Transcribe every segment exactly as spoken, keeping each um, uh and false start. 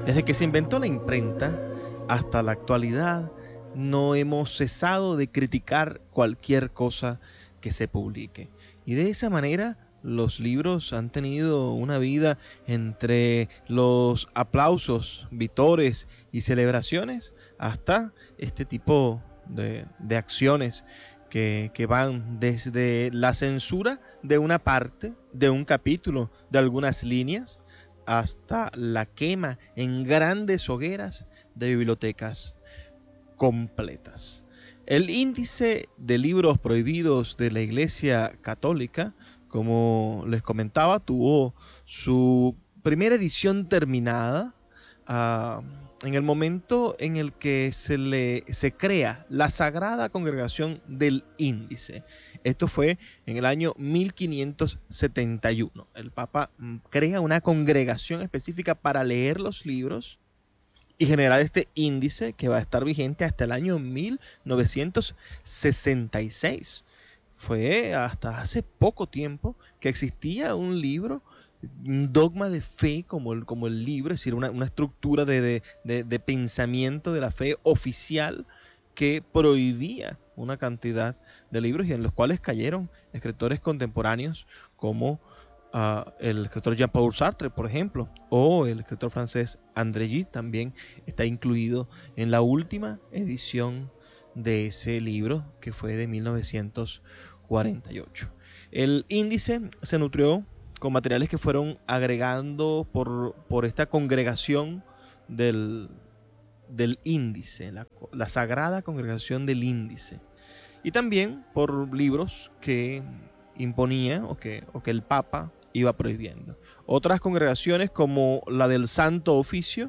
Desde que se inventó la imprenta hasta la actualidad, no hemos cesado de criticar cualquier cosa que se publique. Y de esa manera, los libros han tenido una vida entre los aplausos, vítores y celebraciones hasta este tipo de, de acciones que, que van desde la censura de una parte, de un capítulo, de algunas líneas, hasta la quema en grandes hogueras de bibliotecas completas. El índice de libros prohibidos de la Iglesia Católica, como les comentaba, tuvo su primera edición terminada uh, en el momento en el que se, le, se crea la Sagrada Congregación del Índice. Esto fue en el año mil quinientos setenta y uno. El Papa crea una congregación específica para leer los libros y generar este índice que va a estar vigente hasta el año mil novecientos sesenta y seis. Fue hasta hace poco tiempo que existía un libro, un dogma de fe como el, como el libro, es decir, una, una estructura de, de, de, de pensamiento de la fe oficial que prohibía una cantidad de libros y en los cuales cayeron escritores contemporáneos como uh, el escritor Jean-Paul Sartre, por ejemplo, o el escritor francés André Gide. También está incluido en la última edición de ese libro, que fue de mil novecientos cuarenta y ocho. El índice se nutrió con materiales que fueron agregando por, por esta congregación del, del índice, la, la Sagrada Congregación del Índice, y también por libros que imponía o que, o que el Papa iba prohibiendo. Otras congregaciones, como la del Santo Oficio,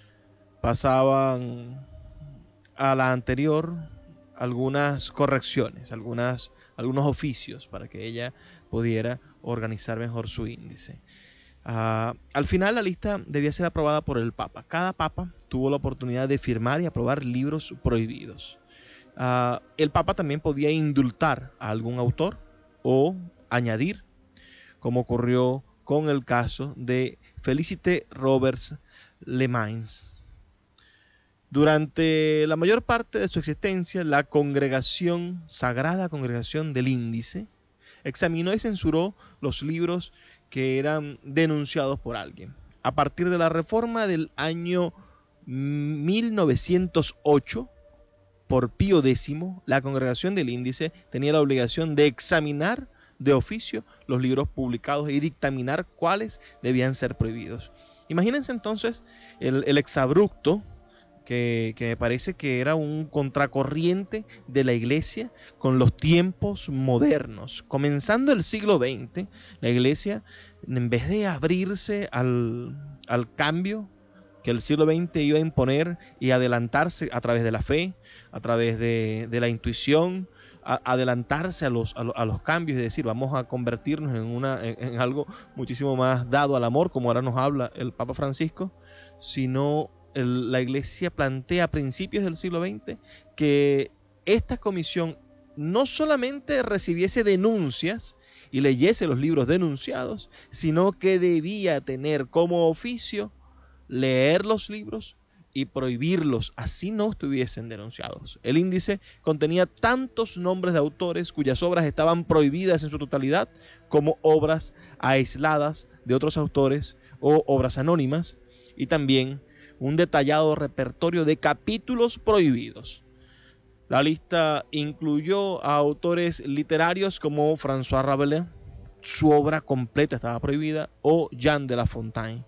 pasaban a la anterior algunas correcciones, algunas, algunos oficios para que ella pudiera organizar mejor su índice. Uh, al final la lista debía ser aprobada por el Papa. Cada Papa tuvo la oportunidad de firmar y aprobar libros prohibidos. Uh, el Papa también podía indultar a algún autor o añadir, como ocurrió con el caso de Félicité Roberts Lemains. Durante la mayor parte de su existencia, la congregación, Sagrada Congregación del Índice, examinó y censuró los libros que eran denunciados por alguien. A partir de la reforma del año mil novecientos ocho, por Pío X, la Congregación del Índice tenía la obligación de examinar de oficio los libros publicados y dictaminar cuáles debían ser prohibidos. Imagínense entonces el, el exabrupto, Que, que me parece que era un contracorriente de la Iglesia con los tiempos modernos. Comenzando el siglo veinte, la Iglesia, en vez de abrirse al, al cambio que el siglo veinte iba a imponer y adelantarse a través de la fe, a través de, de la intuición, a, adelantarse a los, a, los, a los cambios y decir, vamos a convertirnos en, una, en, en algo muchísimo más dado al amor, como ahora nos habla el Papa Francisco, sino el, la Iglesia plantea a principios del siglo veinte que esta comisión no solamente recibiese denuncias y leyese los libros denunciados, sino que debía tener como oficio leer los libros y prohibirlos, así no estuviesen denunciados. El índice contenía tantos nombres de autores cuyas obras estaban prohibidas en su totalidad, como obras aisladas de otros autores o obras anónimas, y también un detallado repertorio de capítulos prohibidos. La lista incluyó a autores literarios como François Rabelais, su obra completa estaba prohibida, o Jean de La Fontaine,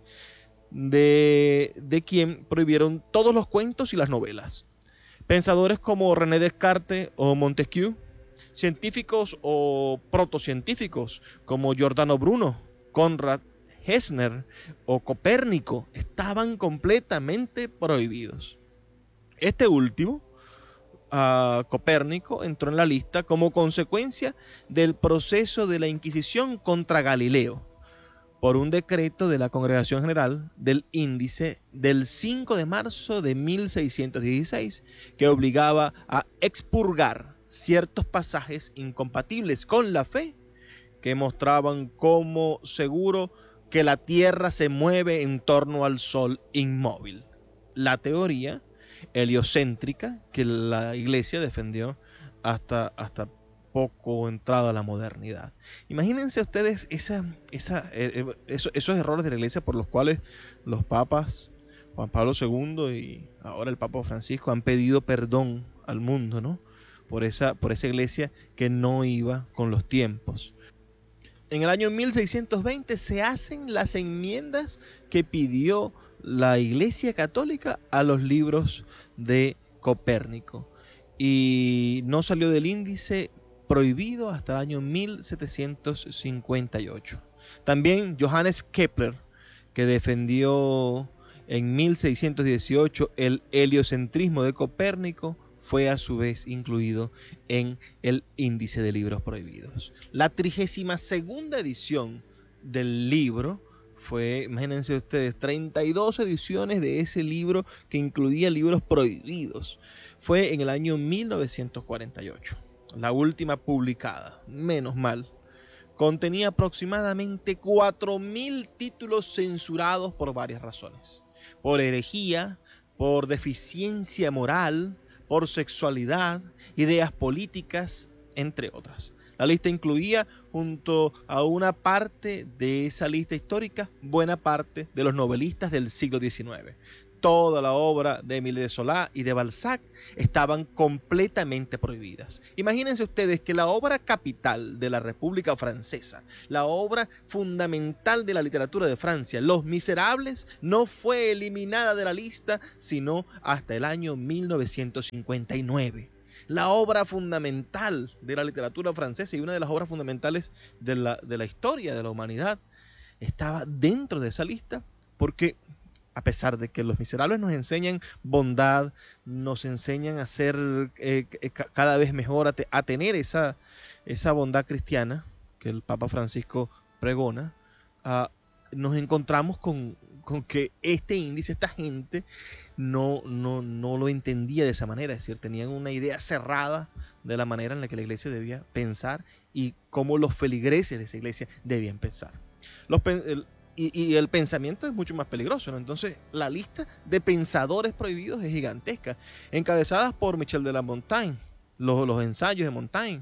de, de quien prohibieron todos los cuentos y las novelas. Pensadores como René Descartes o Montesquieu, científicos o protocientíficos como Giordano Bruno, Conrad Gessner o Copérnico estaban completamente prohibidos. Este último, uh, Copérnico, entró en la lista como consecuencia del proceso de la Inquisición contra Galileo, por un decreto de la Congregación General del Índice del cinco de marzo de mil seiscientos dieciséis, que obligaba a expurgar ciertos pasajes incompatibles con la fe, que mostraban como seguro que la Tierra se mueve en torno al Sol inmóvil. La teoría heliocéntrica que la Iglesia defendió hasta, hasta poco entrada a la modernidad. Imagínense ustedes esa, esa, eh, esos, esos errores de la Iglesia por los cuales los papas Juan Pablo segundo y ahora el Papa Francisco han pedido perdón al mundo, ¿no? Por esa, por esa Iglesia que no iba con los tiempos. En el año mil seiscientos veinte se hacen las enmiendas que pidió la Iglesia Católica a los libros de Copérnico y no salió del índice prohibido hasta el año mil setecientos cincuenta y ocho. También Johannes Kepler, que defendió en mil seiscientos dieciocho el heliocentrismo de Copérnico, fue a su vez incluido en el índice de libros prohibidos. La trigésima segunda edición del libro fue, imagínense ustedes, treinta y dos ediciones de ese libro que incluía libros prohibidos. Fue en el año mil novecientos cuarenta y ocho. La última publicada, menos mal, contenía aproximadamente cuatro mil títulos censurados por varias razones. Por herejía, por deficiencia moral, por sexualidad, ideas políticas, entre otras. La lista incluía, junto a una parte de esa lista histórica, buena parte de los novelistas del siglo diecinueve. Toda la obra de Émile de Zola y de Balzac estaban completamente prohibidas. Imagínense ustedes que la obra capital de la República Francesa, la obra fundamental de la literatura de Francia, Los Miserables, no fue eliminada de la lista sino hasta el año mil novecientos cincuenta y nueve. La obra fundamental de la literatura francesa y una de las obras fundamentales de la, de la historia de la humanidad estaba dentro de esa lista porque, a pesar de que Los Miserables nos enseñan bondad, nos enseñan a ser eh, cada vez mejor, a, te, a tener esa, esa bondad cristiana que el Papa Francisco pregona, uh, nos encontramos con, con que este índice, esta gente, no, no, no lo entendía de esa manera. Es decir, tenían una idea cerrada de la manera en la que la iglesia debía pensar y cómo los feligreses de esa iglesia debían pensar. Los, el, Y, y el pensamiento es mucho más peligroso, ¿no? Entonces, la lista de pensadores prohibidos es gigantesca, encabezadas por Michel de la Montaigne, los, los ensayos de Montaigne,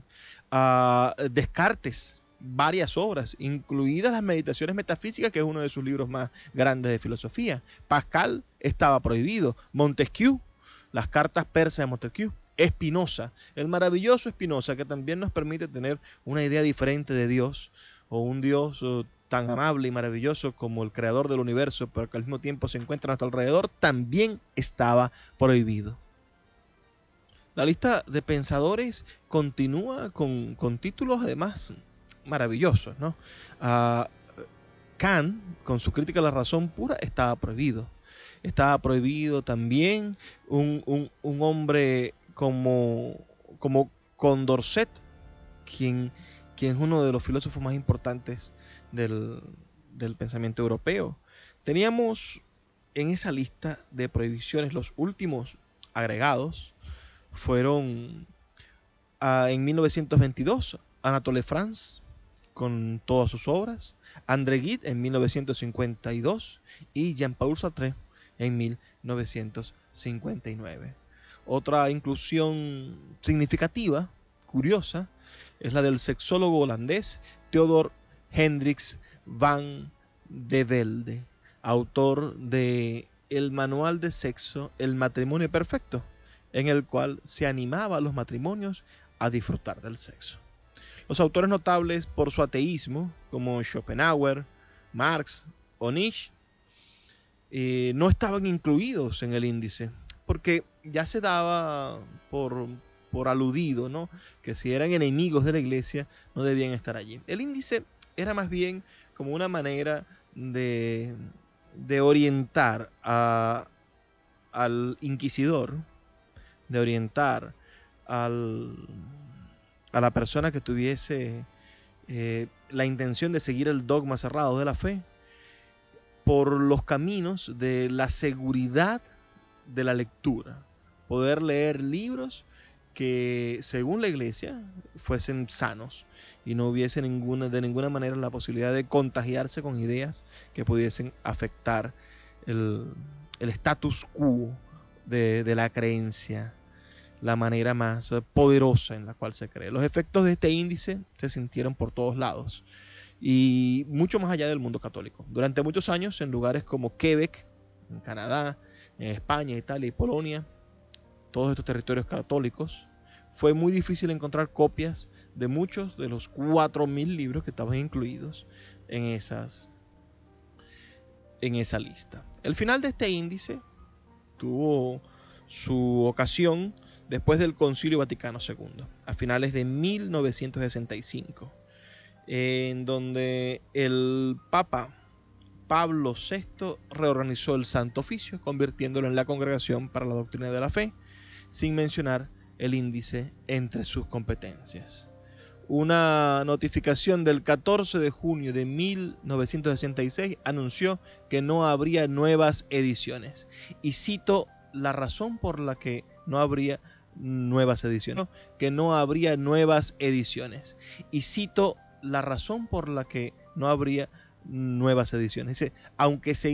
uh, Descartes, varias obras, incluidas las Meditaciones Metafísicas, que es uno de sus libros más grandes de filosofía. Pascal estaba prohibido, Montesquieu, las cartas persas de Montesquieu, Spinoza, el maravilloso Spinoza, que también nos permite tener una idea diferente de Dios, o un Dios uh, tan amable y maravilloso como el creador del universo, pero que al mismo tiempo se encuentra a nuestro alrededor, también estaba prohibido. La lista de pensadores continúa con, con títulos además maravillosos, ¿no? Uh, Kant, con su crítica a la razón pura, estaba prohibido. Estaba prohibido también un, un, un hombre como, como Condorcet, quien, quien es uno de los filósofos más importantes Del, del pensamiento europeo. Teníamos en esa lista de prohibiciones, los últimos agregados fueron uh, en mil novecientos veintidós Anatole France con todas sus obras, André Gide en mil novecientos cincuenta y dos y Jean-Paul Sartre en mil novecientos cincuenta y nueve. Otra inclusión significativa, curiosa, es la del sexólogo holandés Theodor Hendricks van de Velde, autor de El Manual de Sexo, el matrimonio perfecto, en el cual se animaba a los matrimonios a disfrutar del sexo. Los autores notables por su ateísmo, como Schopenhauer, Marx o Nietzsche, eh, no estaban incluidos en el índice, porque ya se daba por, por aludido, ¿no?, que si eran enemigos de la iglesia no debían estar allí. El índice era más bien como una manera de, de orientar a, al inquisidor, de orientar al, a la persona que tuviese eh, la intención de seguir el dogma cerrado de la fe por los caminos de la seguridad de la lectura, poder leer libros que, según la Iglesia, fuesen sanos y no hubiese ninguna, de ninguna manera la posibilidad de contagiarse con ideas que pudiesen afectar el, el status quo de, de la creencia, la manera más poderosa en la cual se cree. Los efectos de este índice se sintieron por todos lados y mucho más allá del mundo católico. Durante muchos años, en lugares como Quebec, en Canadá, en España, Italia y Polonia, todos estos territorios católicos, fue muy difícil encontrar copias de muchos de los cuatro mil libros que estaban incluidos en, esas, en esa lista. El final de este índice tuvo su ocasión después del Concilio Vaticano segundo, a finales de mil novecientos sesenta y cinco, en donde el Papa Pablo sexto reorganizó el Santo Oficio, convirtiéndolo en la Congregación para la Doctrina de la Fe, sin mencionar el índice entre sus competencias. Una notificación del catorce de junio de mil novecientos sesenta y seis anunció que no habría nuevas ediciones. Y cito la razón por la que no habría nuevas ediciones. Que no habría nuevas ediciones. Y cito la razón por la que no habría nuevas ediciones. Dice, aunque se